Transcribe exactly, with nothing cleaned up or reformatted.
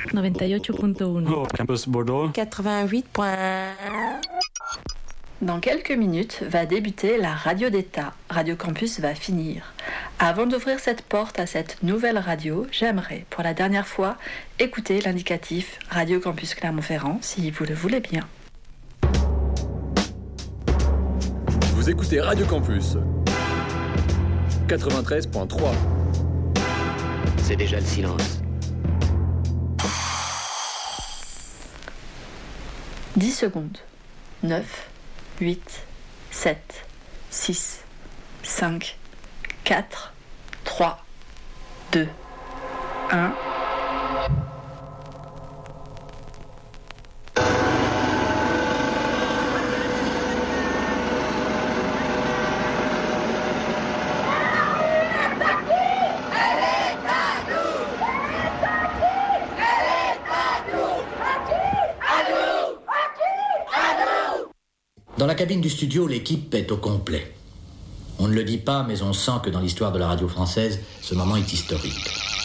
noventa y ocho punto uno. Oh, Campus Bordeaux. quatre-vingt-huit point un. Dans quelques minutes va débuter la radio d'État. Radio Campus va finir. Avant d'ouvrir cette porte à cette nouvelle radio, j'aimerais, pour la dernière fois, écouter l'indicatif Radio Campus Clermont-Ferrand, si vous le voulez bien. Vous écoutez Radio Campus quatre-vingt-treize point trois. C'est déjà le silence. dix secondes. neuf, huit, sept, six, cinq, quatre, trois, deux, un. Dans la cabine du studio, l'équipe est au complet. On ne le dit pas, mais on sent que dans l'histoire de la radio française, ce moment est historique.